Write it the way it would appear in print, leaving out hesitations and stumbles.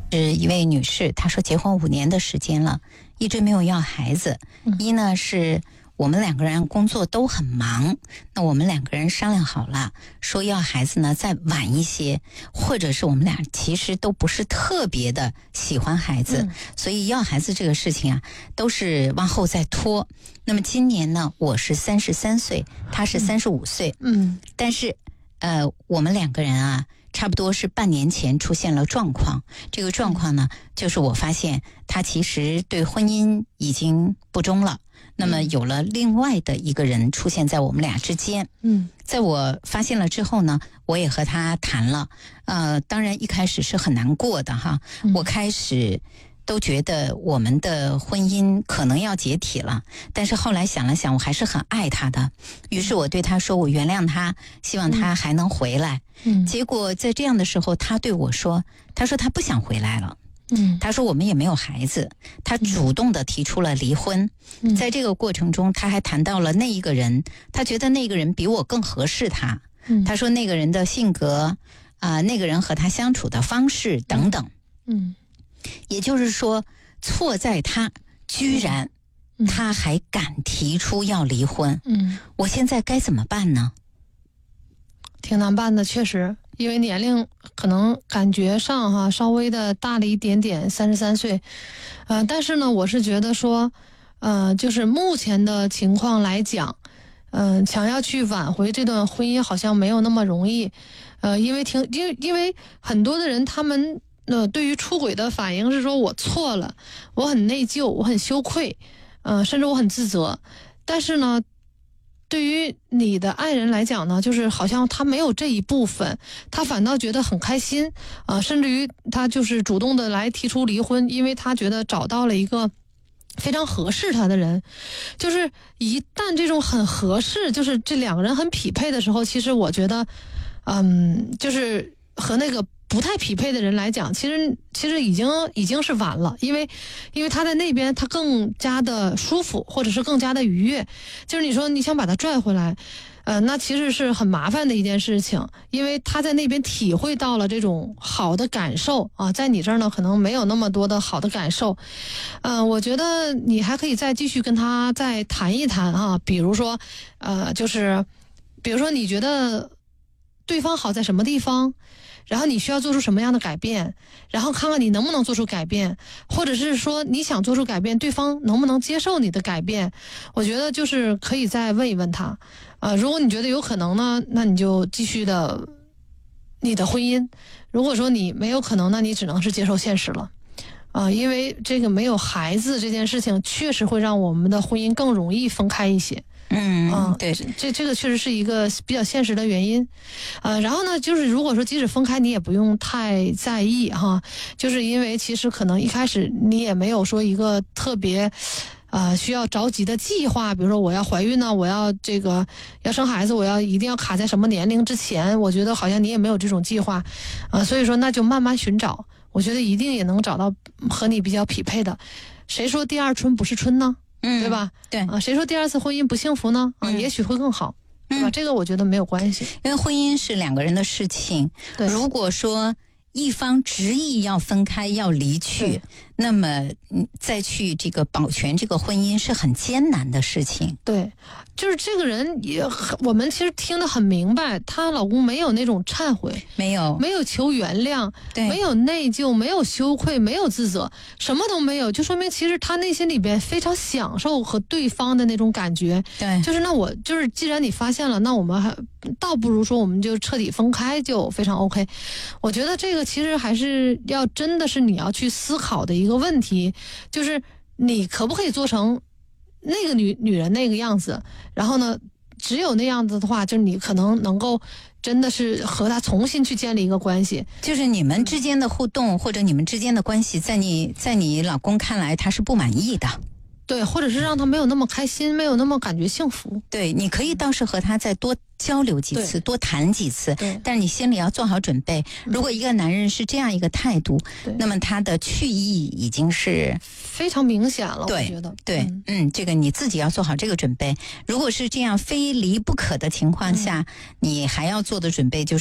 是一位女士，她说结婚5年的时间了，一直没有要孩子。一呢是我们2个人工作都很忙，那我们2个人商量好了，说要孩子呢再晚一些，或者是我们俩其实都不是特别的喜欢孩子，所以要孩子这个事情啊，都是往后再拖。那么今年呢，我是33岁，他是35岁，但是我们2个人啊，差不多是半年前出现了状况。这个状况呢，就是我发现他其实对婚姻已经不忠了。那么有了另外的一个人出现在我们俩之间。在我发现了之后呢，我也和他谈了。当然一开始是很难过的哈。我开始都觉得我们的婚姻可能要解体了，但是后来想了想，我还是很爱他的。于是我对他说，我原谅他，希望他还能回来。结果在这样的时候，他对我说，他说他不想回来了。他说我们也没有孩子，他主动的提出了离婚。在这个过程中，他还谈到了那一个人，他觉得那个人比我更合适他。他说那个人的性格那个人和他相处的方式等等。也就是说，错在他居然他还敢提出要离婚。我现在该怎么办呢？ 挺难办的，确实，因为年龄可能感觉上稍微的大了一点点，33岁。但是呢，我是觉得说，就是目前的情况来讲，想要去挽回这段婚姻好像没有那么容易。因为很多的人他们对于出轨的反应是说，我错了，我很内疚，我很羞愧，甚至我很自责。但是呢，对于你的爱人来讲呢，就是好像他没有这一部分，他反倒觉得很开心甚至于他就是主动的来提出离婚，因为他觉得找到了一个非常合适他的人。就是一旦这种很合适，就是这2个人很匹配的时候，其实我觉得就是和那个不太匹配的人来讲，其实已经是晚了。因为他在那边他更加的舒服，或者是更加的愉悦。就是你说你想把他拽回来，那其实是很麻烦的一件事情，因为他在那边体会到了这种好的感受在你这儿呢可能没有那么多的好的感受。我觉得你还可以再继续跟他再谈一谈比如说你觉得对方好在什么地方，然后你需要做出什么样的改变，然后看看你能不能做出改变，或者是说你想做出改变，对方能不能接受你的改变。我觉得就是可以再问一问他。如果你觉得有可能呢，那你就继续的你的婚姻。如果说你没有可能，那你只能是接受现实了。因为这个没有孩子这件事情确实会让我们的婚姻更容易分开一些。 对， 这个确实是一个比较现实的原因。然后呢，就是如果说即使分开，你也不用太在意就是因为其实可能一开始你也没有说一个特别需要着急的计划，比如说我要怀孕呢，我要要生孩子，我一定要卡在什么年龄之前，我觉得好像你也没有这种计划所以说那就慢慢寻找，我觉得一定也能找到和你比较匹配的。谁说第二春不是春呢？对吧？ 对谁说第2次婚姻不幸福呢？也许会更好，对吧？这个我觉得没有关系， 因为婚姻是2个人的事情。如果说一方执意要分开要离去，那么再去保全这个婚姻是很艰难的事情。 对，就是这个人我们其实听得很明白，她老公没有那种忏悔，没有求原谅，没有内疚，没有羞愧，没有自责，什么都没有，就说明其实他内心里边非常享受和对方的那种感觉。 对， 就是那我就是既然你发现了，那我们还倒不如说我们就彻底分开就非常 OK。 我觉得这个其实还是要真的是你要去思考的一个问题，就是你可不可以做成那个女人那个样子，然后呢只有那样子的话，就你可能能够真的是和他重新去建立一个关系。 就是你们之间的互动或者你们之间的关系，在你老公看来他是不满意的。 对，或者是让他没有那么开心，没有那么感觉幸福。 对，你可以倒是和他再多交流几次，多谈几次，但是你心里要做好准备。如果一个男人是这样一个态度，那么他的去意已经是非常明显了。我觉得对，这个你自己要做好这个准备。如果是这样非离不可的情况下，你还要做的准备就是